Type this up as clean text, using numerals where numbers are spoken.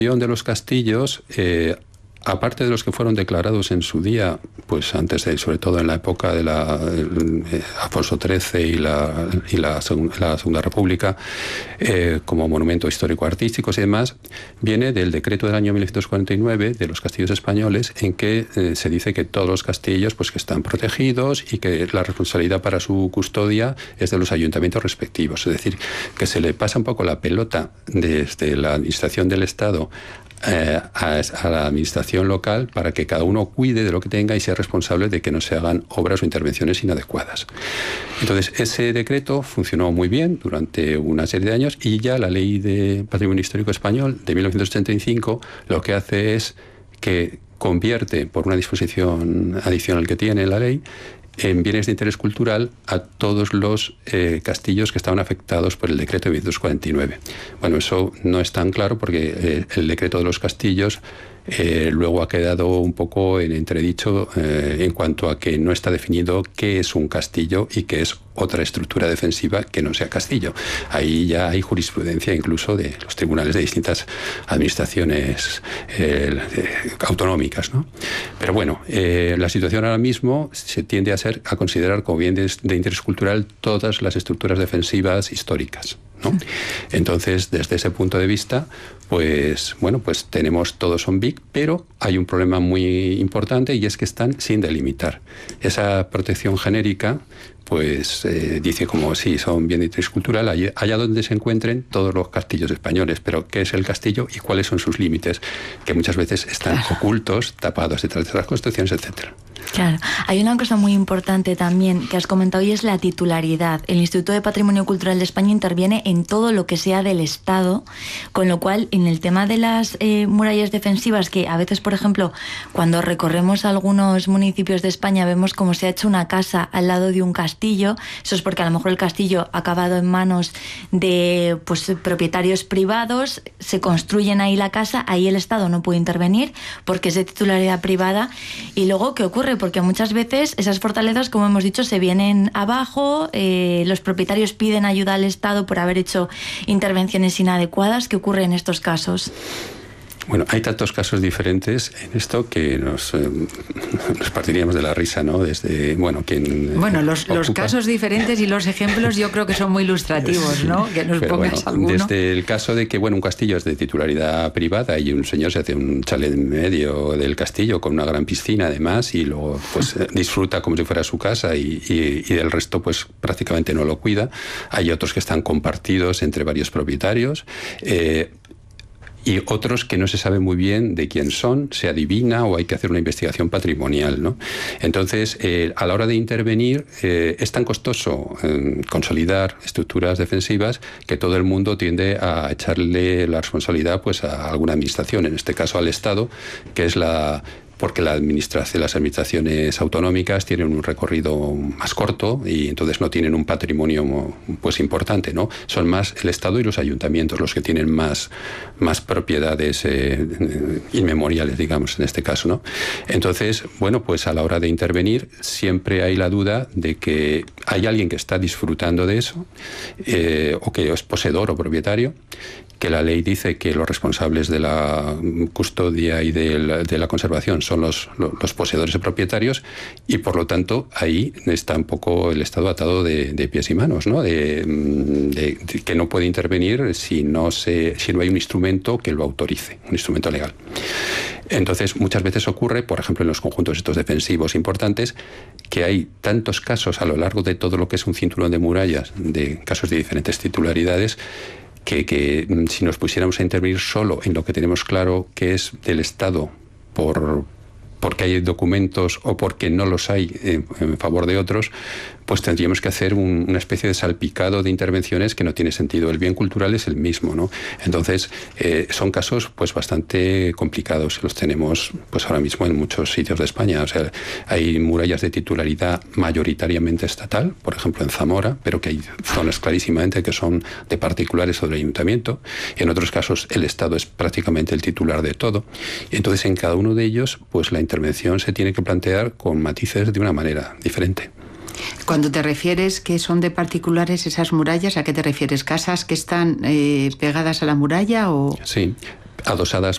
de los castillos, aparte de los que fueron declarados en su día, pues antes de, sobre todo en la época de Alfonso XIII y la Segunda República, como monumento histórico-artísticos y demás, viene del decreto del año 1949 de los castillos españoles, en que se dice que todos los castillos pues que están protegidos y que la responsabilidad para su custodia es de los ayuntamientos respectivos. Es decir, que se le pasa un poco la pelota desde la administración del Estado a la administración local para que cada uno cuide de lo que tenga y sea responsable de que no se hagan obras o intervenciones inadecuadas. Entonces, ese decreto funcionó muy bien durante una serie de años y ya la Ley de Patrimonio Histórico Español de 1985 lo que hace es que convierte, por una disposición adicional que tiene la ley, en bienes de interés cultural a todos los castillos que estaban afectados por el decreto de 1949. Bueno, eso no es tan claro porque el decreto de los castillos luego ha quedado un poco en entredicho en cuanto a que no está definido qué es un castillo y qué es otra estructura defensiva que no sea castillo. Ahí ya hay jurisprudencia incluso de los tribunales de distintas administraciones autonómicas, ¿no? Pero bueno, la situación ahora mismo se tiende a considerar como bienes de interés cultural todas las estructuras defensivas históricas, ¿no? Entonces, desde ese punto de vista, pues bueno, pues tenemos todos son BIC, pero hay un problema muy importante y es que están sin delimitar. Esa protección genérica pues dice como sí, son bien de interés cultural allá donde se encuentren todos los castillos españoles, pero ¿qué es el castillo y cuáles son sus límites? Que muchas veces están ocultos, tapados detrás de las construcciones, etcétera. Claro, hay una cosa muy importante también que has comentado y es la titularidad. El Instituto de Patrimonio Cultural de España interviene en todo lo que sea del Estado, con lo cual en el tema de las murallas defensivas, que a veces, por ejemplo, cuando recorremos algunos municipios de España vemos cómo se ha hecho una casa al lado de un castillo, eso es porque a lo mejor el castillo ha acabado en manos de propietarios privados, se construyen ahí la casa, ahí el Estado no puede intervenir porque es de titularidad privada. Y luego, ¿qué ocurre? Porque muchas veces esas fortalezas, como hemos dicho, se vienen abajo, los propietarios piden ayuda al Estado por haber hecho intervenciones inadecuadas. ¿Qué ocurre en estos casos? Bueno, hay tantos casos diferentes en esto que nos partiríamos de la risa, ¿no? Desde, bueno, quien los casos diferentes y los ejemplos yo creo que son muy ilustrativos, ¿no? Que nos pongas alguno. Desde el caso de que, bueno, un castillo es de titularidad privada y un señor se hace un chalet en medio del castillo con una gran piscina además y luego pues disfruta como si fuera su casa y del resto pues prácticamente no lo cuida. Hay otros que están compartidos entre varios propietarios. Y otros que no se sabe muy bien de quién son, se adivina o hay que hacer una investigación patrimonial, ¿no? Entonces, a la hora de intervenir, es tan costoso consolidar estructuras defensivas que todo el mundo tiende a echarle la responsabilidad pues a alguna administración, en este caso al Estado, que es porque las administraciones autonómicas tienen un recorrido más corto y entonces no tienen un patrimonio pues importante, ¿no? Son más el Estado y los ayuntamientos los que tienen más propiedades inmemoriales, digamos, en este caso, ¿no? Entonces, bueno, pues a la hora de intervenir siempre hay la duda de que hay alguien que está disfrutando de eso o que es poseedor o propietario, que la ley dice que los responsables de la custodia y de la conservación son los poseedores y propietarios y por lo tanto ahí está un poco el Estado atado de pies y manos, ¿no? De que no puede intervenir si no hay un instrumento que lo autorice, un instrumento legal. Entonces, muchas veces ocurre, por ejemplo, en los conjuntos estos defensivos importantes, que hay tantos casos a lo largo de todo lo que es un cinturón de murallas, de casos de diferentes titularidades, que si nos pusiéramos a intervenir solo en lo que tenemos claro que es del Estado porque hay documentos o porque no los hay en favor de otros, pues tendríamos que hacer una especie de salpicado de intervenciones que no tiene sentido. El bien cultural es el mismo, ¿no? Entonces, son casos pues bastante complicados. Los tenemos pues ahora mismo en muchos sitios de España. O sea, hay murallas de titularidad mayoritariamente estatal, por ejemplo en Zamora, pero que hay zonas clarísimamente que son de particulares o del ayuntamiento. Y en otros casos el Estado es prácticamente el titular de todo. Y entonces, en cada uno de ellos, pues la intervención se tiene que plantear con matices de una manera diferente. Cuando te refieres que son de particulares esas murallas, ¿a qué te refieres? ¿Casas que están pegadas a la muralla o...? Sí, adosadas